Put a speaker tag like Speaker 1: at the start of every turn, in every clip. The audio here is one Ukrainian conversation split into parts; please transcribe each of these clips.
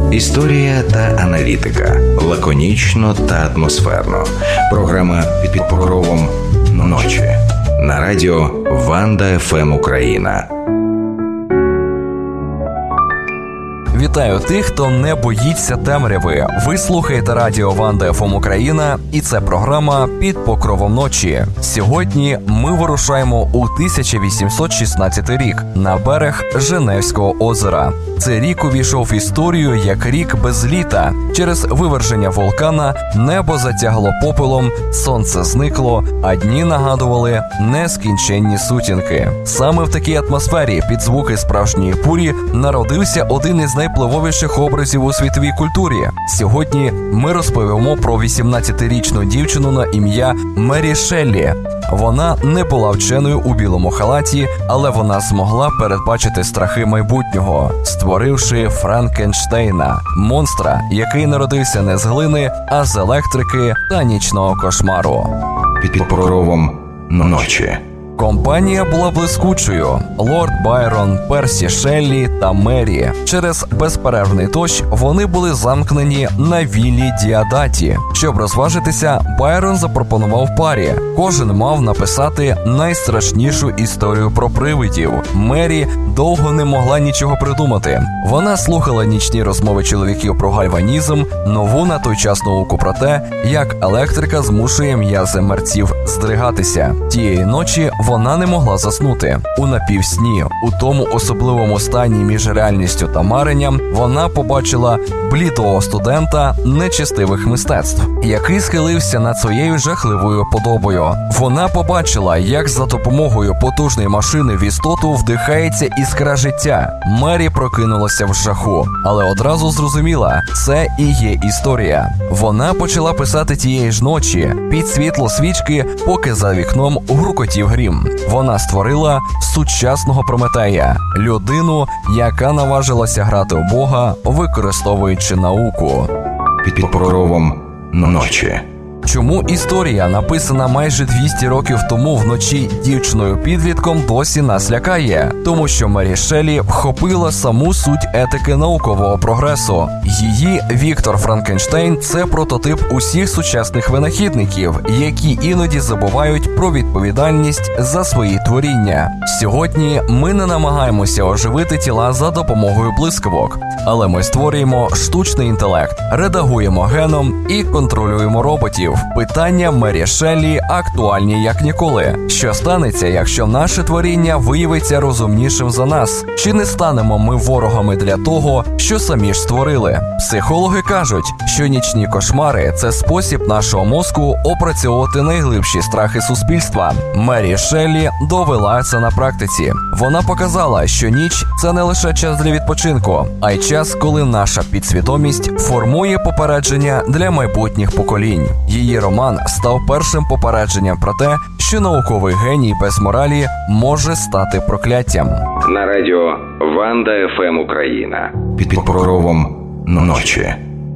Speaker 1: Історія та аналітика. Лаконічно та атмосферно. Програма «Під покровом ночі». На радіо Ванда ФМ Україна.
Speaker 2: Вітаю тих, хто не боїться темряви. Ви слухаєте радіо Ванда ФМ Україна, і це програма «Під покровом ночі». Сьогодні ми вирушаємо у 1816 рік на берег Женевського озера. Цей рік увійшов в історію як рік без літа. Через виверження вулкана небо затягло попелом, сонце зникло, а дні нагадували нескінченні сутінки. Саме в такій атмосфері під звуки справжньої бурі народився один із найвпливовіших образів у світовій культурі. Сьогодні ми розповімо про 18-річну дівчину на ім'я Мері Шеллі. Вона не була вченою у білому халаті, але вона змогла передбачити страхи майбутнього, створивши Франкенштейна – монстра, який народився не з глини, а з електрики та нічного кошмару.
Speaker 1: Під покровом ночі.
Speaker 2: Компанія була блискучою. Лорд Байрон, Персі Шеллі та Мері. Через безперервний дощ вони були замкнені на віллі Діадаті. Щоб розважитися, Байрон запропонував парі. Кожен мав написати найстрашнішу історію про привидів. Мері довго не могла нічого придумати. Вона слухала нічні розмови чоловіків про гальванізм, нову на той час науку про те, як електрика змушує м'язи мерців здригатися. Тієї ночі вона не могла заснути. У напівсні, у тому особливому стані між реальністю та маренням, вона побачила блідого студента нечестивих мистецтв, який схилився над своєю жахливою подобою. Вона побачила, як за допомогою потужної машини в істоту вдихається іскра життя. Мері прокинулася в жаху, але одразу зрозуміла – це і є історія. Вона почала писати тієї ж ночі, під світло свічки, поки за вікном гуркотів грім. Вона створила сучасного Прометея – людину, яка наважилася грати у Бога, використовуючи науку.
Speaker 1: Під покровом ночі.
Speaker 2: Чому історія, написана майже 200 років тому вночі дівчиною-підлітком, досі нас лякає? Тому що Мері Шеллі вхопила саму суть етики наукового прогресу. Її Віктор Франкенштейн – це прототип усіх сучасних винахідників, які іноді забувають про відповідальність за свої творіння. Сьогодні ми не намагаємося оживити тіла за допомогою блискавок, але ми створюємо штучний інтелект, редагуємо геном і контролюємо роботів. Питання Мері Шеллі актуальні як ніколи. Що станеться, якщо наше творіння виявиться розумнішим за нас? Чи не станемо ми ворогами для того, що самі ж створили? Психологи кажуть, що нічні кошмари – це спосіб нашого мозку опрацьовувати найглибші страхи суспільства. Мері Шеллі довела це на практиці. Вона показала, що ніч – це не лише час для відпочинку, а й час, коли наша підсвідомість формує попередження для майбутніх поколінь. Її роман став першим попередженням про те, що науковий геній без моралі може стати прокляттям.
Speaker 1: На радіо Ванда ФМ Україна. Під покровом ночі.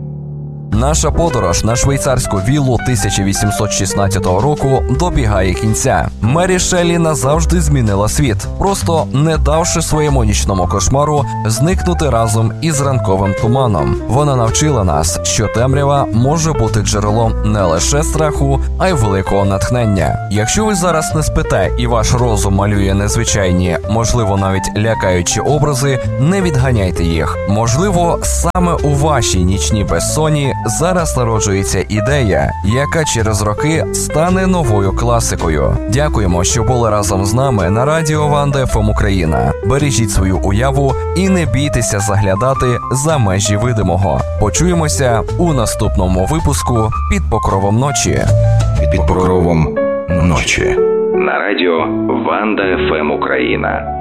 Speaker 2: Наша подорож на швейцарську віллу 1816 року добігає кінця. Мері Шеллі назавжди змінила світ, просто не давши своєму нічному кошмару зникнути разом із ранковим туманом. Вона навчила нас, що темрява може бути джерелом не лише страху, а й великого натхнення. Якщо ви зараз не спите і ваш розум малює незвичайні, можливо навіть лякаючі образи, не відганяйте їх. Можливо, саме у вашій нічній безсонні зараз народжується ідея, яка через роки стане новою класикою. Дякуємо, що були разом з нами на радіо Ванда ФМ Україна. Бережіть свою уяву і не бійтеся заглядати за межі видимого. Почуємося у наступному випуску «Під покровом ночі».
Speaker 1: Під покровом ночі. На радіо Ванда ФМ Україна.